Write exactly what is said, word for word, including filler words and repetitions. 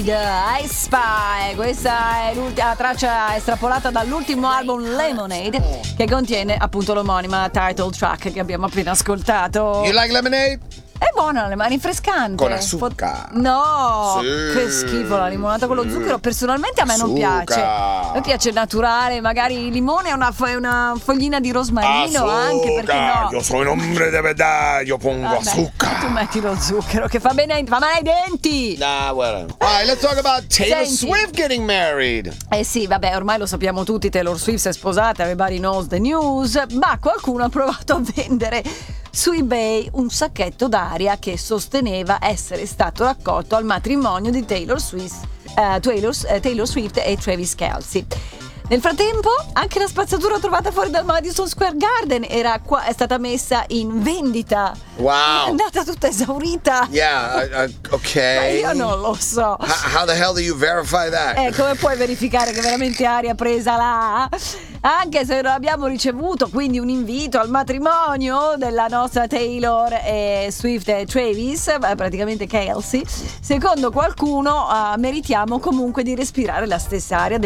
Lemonade, I Spy. Questa è l'ultima traccia estrapolata dall'ultimo album Lemonade, che contiene appunto l'omonima title track che abbiamo appena ascoltato. You like lemonade? È buona, le mani rinfrescante. Con zucchero. No, Sì. che schifo la limonata con lo zucchero. Personalmente a me non Zucca. piace. A me piace naturale, magari il limone e una, fo- una foglina di rosmarino anche, perché no? Io sono un hombre de verdad, io pongo Vabbè, zucca. tu metti lo zucchero che fa bene, fa male ai denti. Nah, whatever. Alright, let's talk about Taylor Senti. Swift getting married. Eh sì, vabbè, ormai lo sappiamo tutti, Taylor Swift si è sposata, everybody knows the news, ma qualcuno ha provato a vendere su eBay un sacchetto d'aria che sosteneva essere stato raccolto al matrimonio di Taylor Swift, eh, Taylor, eh, Taylor Swift e Travis Kelce. Nel frattempo, anche la spazzatura trovata fuori dal Madison Square Garden era qua, è stata messa in vendita. Wow. È andata tutta esaurita. Yeah, uh, uh, okay. Ma io non lo so. H- how the hell do you verify that? Eh, come puoi verificare che veramente aria presa là? Anche se non abbiamo ricevuto quindi un invito al matrimonio della nostra Taylor e Swift e Travis, praticamente Kelce, secondo qualcuno uh, meritiamo comunque di respirare la stessa aria